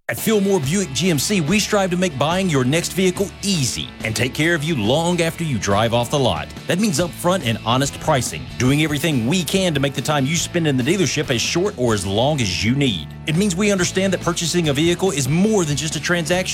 At Fillmore Buick GMC, we strive to make buying your next vehicle easy and take care of you long after you drive off the lot. That means upfront and honest pricing, doing everything we can to make the time you spend in the dealership as short or as long as you need. It means we understand that purchasing a vehicle is more than just a transaction.